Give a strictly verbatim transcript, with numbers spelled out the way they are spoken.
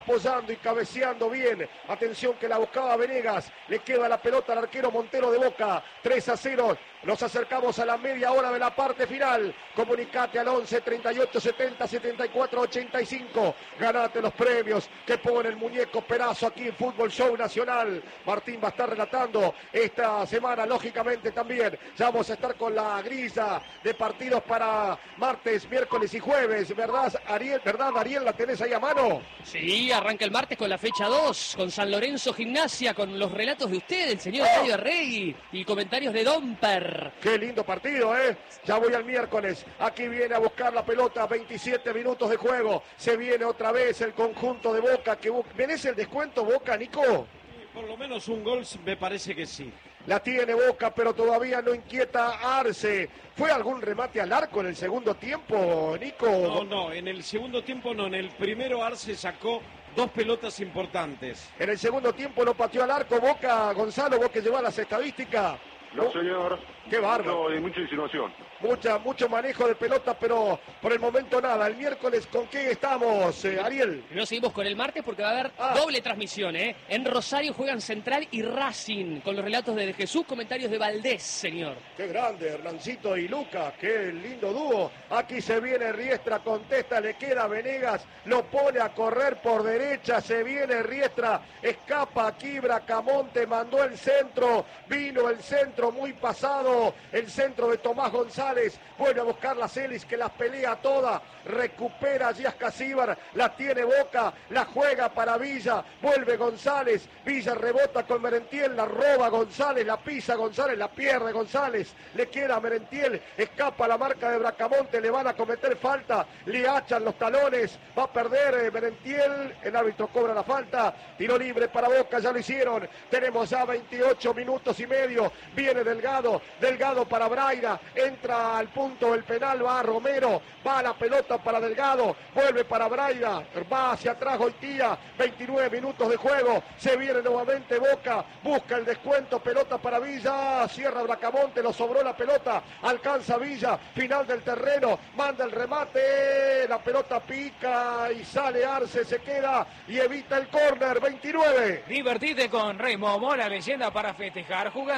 apoyando y cabeceando bien. Atención que la buscaba Venegas. Le queda la pelota al arquero Montero de Boca. tres a cero. Nos acercamos a la media hora de la parte final. Comunicate al once, treinta y ocho, setenta, setenta y cuatro, ochenta y cinco. Ganate los premios que pone el muñeco Perazo aquí en Fútbol Show Nacional. Martín va a estar relatando esta semana, lógicamente también. Ya vamos a estar con la grilla de partidos para martes, miércoles y jueves. ¿Verdad, Ariel? ¿Verdad, Ariel? ¿La tenés ahí a mano? Sí, arranca el martes con la fecha dos, con San Lorenzo Gimnasia, con los relatos de usted, el señor ¡Oh! Mario Arregui, y comentarios de Domper. Qué lindo partido, ¿eh? Ya voy al miércoles. Aquí viene a buscar la pelota, veintisiete minutos de juego. Se viene otra vez el conjunto de Boca. Que ¿Merece el descuento Boca, Nico? Por lo menos un gol me parece que sí. La tiene Boca, pero todavía no inquieta a Arce. ¿Fue algún remate al arco en el segundo tiempo, Nico? No, no, en el segundo tiempo no. En el primero Arce sacó dos pelotas importantes. En el segundo tiempo no pateó al arco Boca, Gonzalo, vos que llevás las estadísticas. No, señor. Qué bárbaro. No, hay mucha insinuación. Mucha, mucho manejo de pelota, pero por el momento nada. El miércoles, ¿con qué estamos, eh, Ariel? No seguimos con el martes porque va a haber ah. doble transmisión, ¿eh? En Rosario juegan Central y Racing, con los relatos de, de Jesús, comentarios de Valdés, señor. Qué grande, Hernancito y Lucas, qué lindo dúo. Aquí se viene Riestra, contesta, le queda Venegas, lo pone a correr por derecha, se viene Riestra, escapa aquí Bracamonte, mandó el centro, vino el centro muy pasado, el centro de Tomás González. Vuelve a buscar la Celis que las pelea toda. Recupera Díaz Casíbar. La tiene Boca. La juega para Villa. Vuelve González. Villa rebota con Merentiel. La roba González. La pisa González. La pierde González. Le queda a Merentiel. Escapa la marca de Bracamonte. Le van a cometer falta. Le hachan los talones. Va a perder Merentiel. El árbitro cobra la falta. Tiro libre para Boca. Ya lo hicieron. Tenemos ya veintiocho minutos y medio. Viene Delgado. Delgado para Braida. Entra al punto del penal, va Romero, va la pelota para Delgado, vuelve para Braida, va hacia atrás Goitía, veintinueve minutos de juego, se viene nuevamente Boca, busca el descuento, pelota para Villa, cierra Bracamonte, lo sobró la pelota, alcanza Villa, final del terreno, manda el remate, la pelota pica y sale Arce, se queda y evita el córner, veintinueve. Divertite con Remo Mora, leyenda para festejar, jugando.